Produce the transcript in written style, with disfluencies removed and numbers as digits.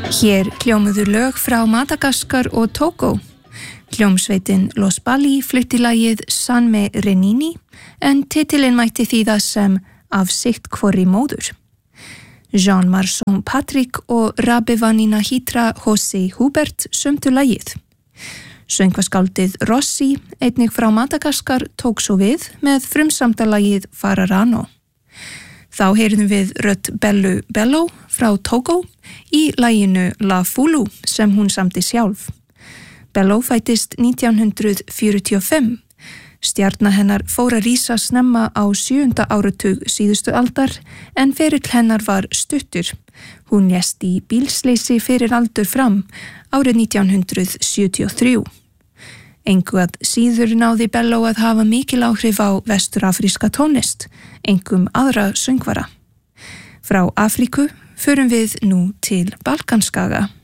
Hér hljómuðu lög frá Madagaskar og Togo. Hljómsveitin Los Bali flutti lagið San me Renini en titilinn mætti þýða sem Af sitt hvorri móður. Jean Marson Patrick og Rabevanina Hitra Jose Hubert sömdu lagið. Söngvaskáldið Rossi, einnig frá Madagaskar, tók svo við með frumsamdalagið Fararano. Þá heyrðum við rödd Bellu Bello frá Togo í laginu La Fulu sem hún samdi sjálf. Bello fættist 1945. Stjarna hennar fór að rísa snemma á 7. áratug síðustu aldar en ferill hennar var stuttur. Hún lést í bílsleysi fyrir aldur fram árið 1973. Engu að síður náði Bello að hafa mikil áhrif á vesturafríska tónlist, engum aðra söngvara. Frá Afríku förum við nú til Balkanskaga.